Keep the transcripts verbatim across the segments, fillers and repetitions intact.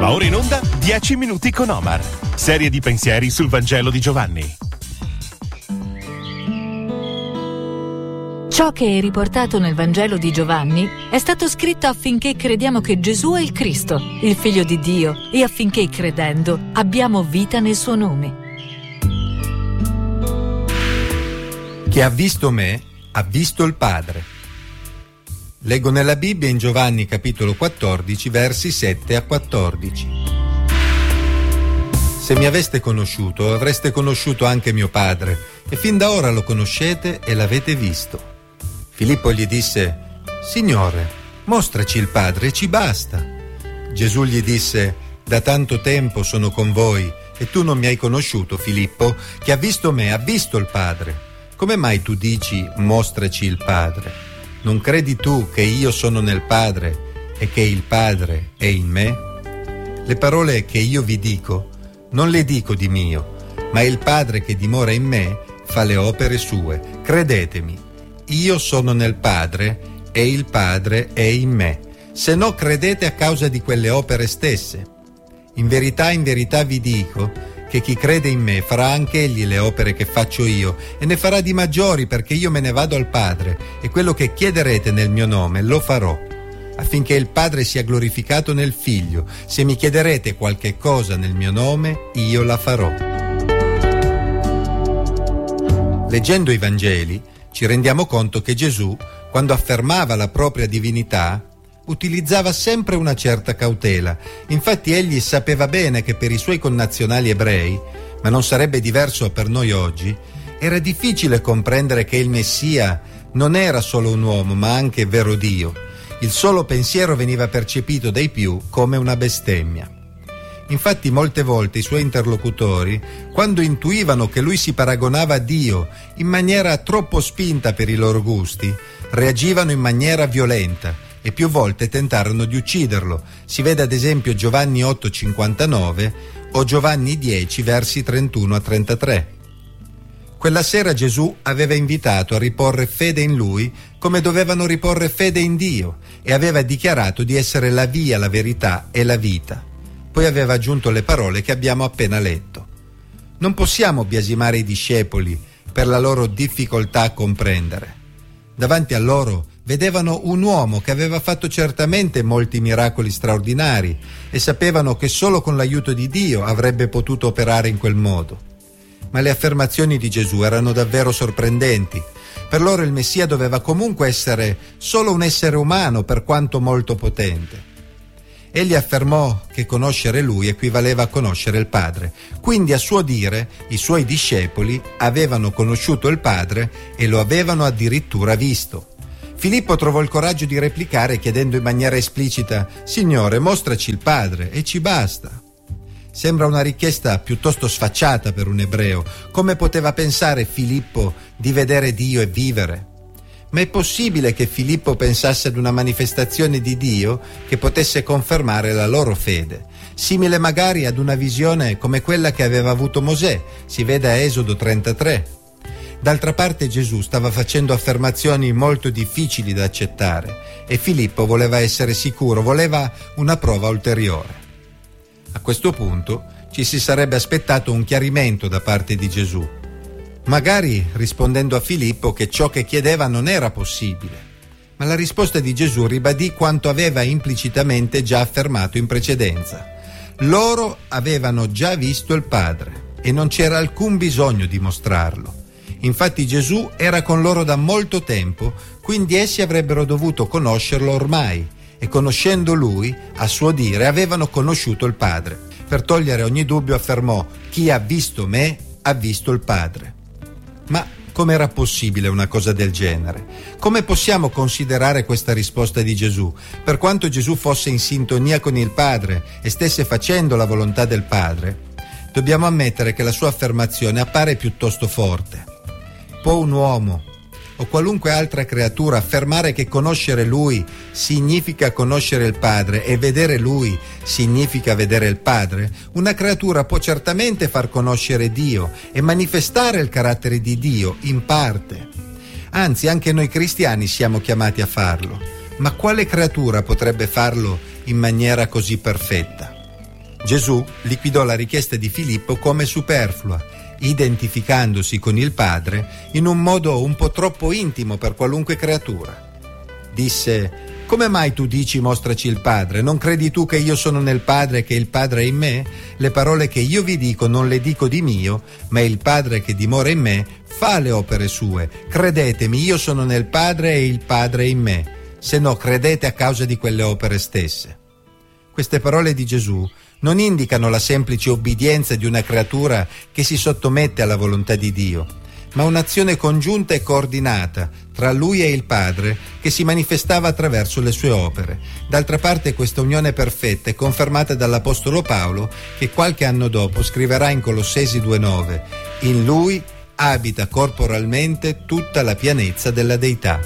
Va ora in onda dieci minuti con Omar. Serie di pensieri sul Vangelo di Giovanni. Ciò che è riportato nel Vangelo di Giovanni è stato scritto affinché crediamo che Gesù è il Cristo, il Figlio di Dio, e affinché, credendo, abbiamo vita nel suo nome. Chi ha visto me, ha visto il Padre. Leggo nella Bibbia in Giovanni capitolo quattordici, versi sette a quattordici. Se mi aveste conosciuto, avreste conosciuto anche mio Padre, e fin da ora lo conoscete e l'avete visto. Filippo gli disse: Signore, mostraci il Padre e ci basta. Gesù gli disse: da tanto tempo sono con voi e tu non mi hai conosciuto, Filippo? Chi ha visto me ha visto il Padre. Come mai tu dici mostraci il Padre? Non credi tu che io sono nel Padre e che il Padre è in me? Le parole che io vi dico non le dico di mio, ma il Padre che dimora in me fa le opere sue. Credetemi, io sono nel Padre e il Padre è in me. Se no, credete a causa di quelle opere stesse. In verità, in verità vi dico che chi crede in me farà anche egli le opere che faccio io, e ne farà di maggiori, perché io me ne vado al Padre, e quello che chiederete nel mio nome lo farò, affinché il Padre sia glorificato nel Figlio. Se mi chiederete qualche cosa nel mio nome, io la farò. Leggendo i Vangeli, ci rendiamo conto che Gesù, quando affermava la propria divinità, utilizzava sempre una certa cautela. Infatti egli sapeva bene che per i suoi connazionali ebrei, ma non sarebbe diverso per noi oggi, era difficile comprendere che il Messia non era solo un uomo, ma anche vero Dio. Il solo pensiero veniva percepito dai più come una bestemmia. Infatti molte volte i suoi interlocutori, quando intuivano che lui si paragonava a Dio in maniera troppo spinta per i loro gusti, reagivano in maniera violenta e più volte tentarono di ucciderlo. Si vede ad esempio Giovanni otto cinquantanove o Giovanni dieci versi trentuno a trentatré. Quella sera Gesù aveva invitato a riporre fede in lui come dovevano riporre fede in Dio, e aveva dichiarato di essere la via, la verità e la vita. Poi aveva aggiunto le parole che abbiamo appena letto. Non possiamo biasimare i discepoli per la loro difficoltà a comprendere. Davanti a loro vedevano un uomo che aveva fatto certamente molti miracoli straordinari e sapevano che solo con l'aiuto di Dio avrebbe potuto operare in quel modo. Ma le affermazioni di Gesù erano davvero sorprendenti. Per loro il Messia doveva comunque essere solo un essere umano, per quanto molto potente. Egli affermò che conoscere lui equivaleva a conoscere il Padre. Quindi, a suo dire, i suoi discepoli avevano conosciuto il Padre e lo avevano addirittura visto. Filippo trovò il coraggio di replicare chiedendo in maniera esplicita: Signore, mostraci il Padre e ci basta. Sembra una richiesta piuttosto sfacciata per un ebreo. Come poteva pensare Filippo di vedere Dio e vivere? Ma è possibile che Filippo pensasse ad una manifestazione di Dio che potesse confermare la loro fede, simile magari ad una visione come quella che aveva avuto Mosè, si vede a Esodo trentatré. D'altra parte Gesù stava facendo affermazioni molto difficili da accettare e Filippo voleva essere sicuro, voleva una prova ulteriore. A questo punto ci si sarebbe aspettato un chiarimento da parte di Gesù, magari rispondendo a Filippo che ciò che chiedeva non era possibile. Ma la risposta di Gesù ribadì quanto aveva implicitamente già affermato in precedenza. Loro avevano già visto il Padre e non c'era alcun bisogno di mostrarlo. Infatti Gesù era con loro da molto tempo, quindi essi avrebbero dovuto conoscerlo ormai, e conoscendo lui, a suo dire, avevano conosciuto il Padre. Per togliere ogni dubbio affermò: chi ha visto me ha visto il Padre. Ma com'era possibile una cosa del genere? Come possiamo considerare questa risposta di Gesù? Per quanto Gesù fosse in sintonia con il Padre e stesse facendo la volontà del Padre, dobbiamo ammettere che la sua affermazione appare piuttosto forte. Può un uomo o qualunque altra creatura affermare che conoscere Lui significa conoscere il Padre e vedere Lui significa vedere il Padre? Una creatura può certamente far conoscere Dio e manifestare il carattere di Dio in parte. Anzi, anche noi cristiani siamo chiamati a farlo. Ma quale creatura potrebbe farlo in maniera così perfetta? Gesù liquidò la richiesta di Filippo come superflua, identificandosi con il Padre in un modo un po' troppo intimo per qualunque creatura. Disse: «Come mai tu dici mostraci il Padre? Non credi tu che io sono nel Padre e che il Padre è in me? Le parole che io vi dico non le dico di mio, ma il Padre che dimora in me fa le opere sue. Credetemi, io sono nel Padre e il Padre è in me. Se no, credete a causa di quelle opere stesse». Queste parole di Gesù non indicano la semplice obbedienza di una creatura che si sottomette alla volontà di Dio, ma un'azione congiunta e coordinata tra Lui e il Padre che si manifestava attraverso le sue opere. D'altra parte questa unione perfetta è confermata dall'Apostolo Paolo, che qualche anno dopo scriverà in Colossesi due nove: «In Lui abita corporalmente tutta la pienezza della Deità».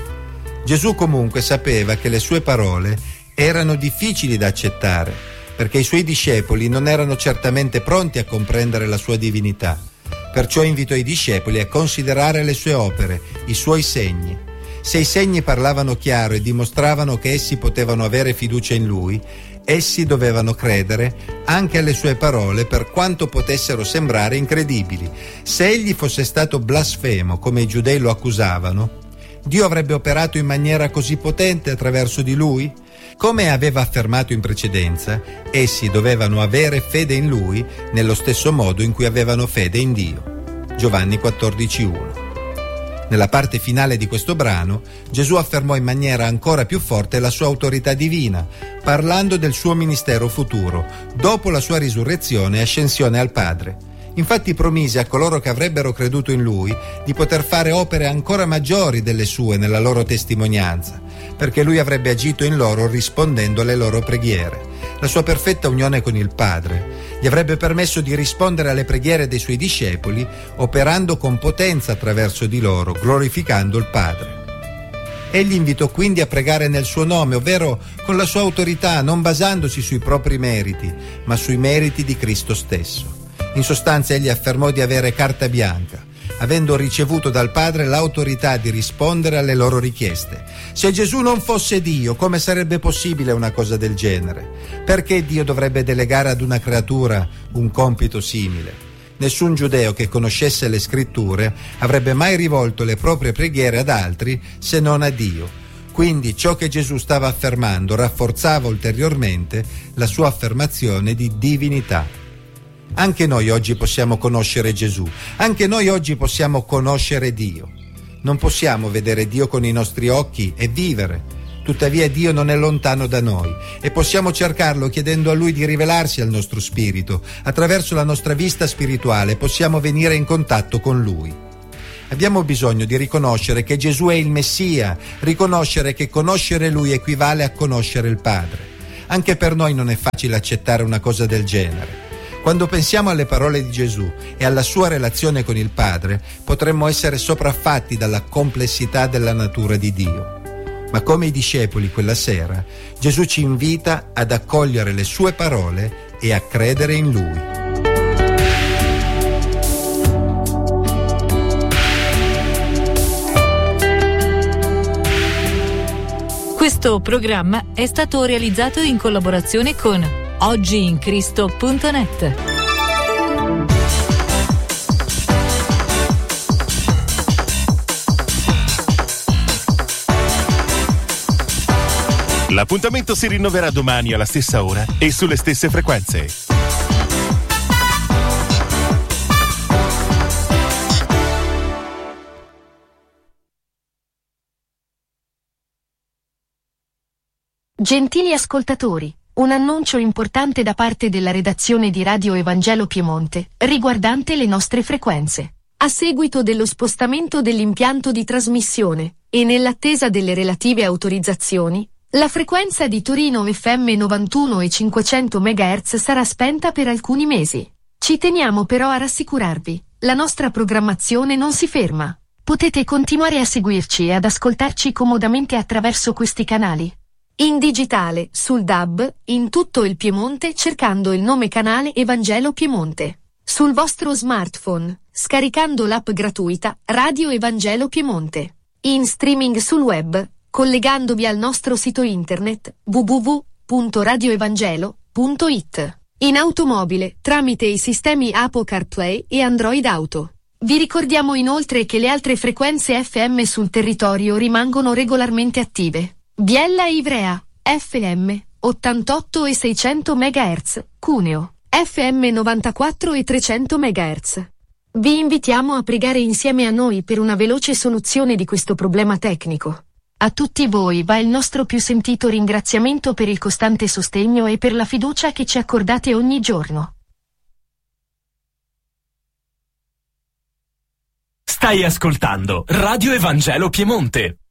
Gesù comunque sapeva che le sue parole erano difficili da accettare, perché i suoi discepoli non erano certamente pronti a comprendere la sua divinità. Perciò invitò i discepoli a considerare le sue opere, i suoi segni. Se i segni parlavano chiaro e dimostravano che essi potevano avere fiducia in lui, essi dovevano credere anche alle sue parole, per quanto potessero sembrare incredibili. Se egli fosse stato blasfemo, come i giudei lo accusavano, Dio avrebbe operato in maniera così potente attraverso di lui? Come aveva affermato in precedenza, essi dovevano avere fede in Lui nello stesso modo in cui avevano fede in Dio. Giovanni quattordici uno. Nella parte finale di questo brano, Gesù affermò in maniera ancora più forte la sua autorità divina, parlando del suo ministero futuro, dopo la sua risurrezione e ascensione al Padre. Infatti promise a coloro che avrebbero creduto in Lui di poter fare opere ancora maggiori delle sue nella loro testimonianza, perché Lui avrebbe agito in loro rispondendo alle loro preghiere. La sua perfetta unione con il Padre gli avrebbe permesso di rispondere alle preghiere dei suoi discepoli, operando con potenza attraverso di loro, glorificando il Padre. Egli invitò quindi a pregare nel suo nome, ovvero con la sua autorità, non basandosi sui propri meriti, ma sui meriti di Cristo stesso. In sostanza egli affermò di avere carta bianca, avendo ricevuto dal Padre l'autorità di rispondere alle loro richieste. Se Gesù non fosse Dio, come sarebbe possibile una cosa del genere? Perché Dio dovrebbe delegare ad una creatura un compito simile? Nessun giudeo che conoscesse le scritture avrebbe mai rivolto le proprie preghiere ad altri se non a Dio. Quindi ciò che Gesù stava affermando rafforzava ulteriormente la sua affermazione di divinità. Anche noi oggi possiamo conoscere Gesù, anche noi oggi possiamo conoscere Dio. Non possiamo vedere Dio con i nostri occhi e vivere, tuttavia Dio non è lontano da noi e possiamo cercarlo chiedendo a Lui di rivelarsi al nostro spirito. Attraverso la nostra vista spirituale possiamo venire in contatto con Lui. Abbiamo bisogno di riconoscere che Gesù è il Messia, riconoscere che conoscere Lui equivale a conoscere il Padre. Anche per noi non è facile accettare una cosa del genere. Quando pensiamo alle parole di Gesù e alla sua relazione con il Padre, potremmo essere sopraffatti dalla complessità della natura di Dio. Ma come i discepoli quella sera, Gesù ci invita ad accogliere le sue parole e a credere in Lui. Questo programma è stato realizzato in collaborazione con oggi in cristo punto net. L'appuntamento si rinnoverà domani alla stessa ora e sulle stesse frequenze. Gentili ascoltatori, un annuncio importante da parte della redazione di Radio Evangelo Piemonte, riguardante le nostre frequenze. A seguito dello spostamento dell'impianto di trasmissione, e nell'attesa delle relative autorizzazioni, la frequenza di Torino F M novantuno e cinquecento megahertz sarà spenta per alcuni mesi. Ci teniamo però a rassicurarvi, la nostra programmazione non si ferma. Potete continuare a seguirci e ad ascoltarci comodamente attraverso questi canali. In digitale, sul D A B, in tutto il Piemonte cercando il nome canale Evangelo Piemonte. Sul vostro smartphone, scaricando l'app gratuita Radio Evangelo Piemonte. In streaming sul web, collegandovi al nostro sito internet w w w punto radio evangelo punto it. In automobile, tramite i sistemi Apple CarPlay e Android Auto. Vi ricordiamo inoltre che le altre frequenze F M sul territorio rimangono regolarmente attive. Biella e Ivrea, F M, ottantotto e seicento megahertz, Cuneo, F M novantaquattro e trecento megahertz. Vi invitiamo a pregare insieme a noi per una veloce soluzione di questo problema tecnico. A tutti voi va il nostro più sentito ringraziamento per il costante sostegno e per la fiducia che ci accordate ogni giorno. Stai ascoltando Radio Evangelo Piemonte.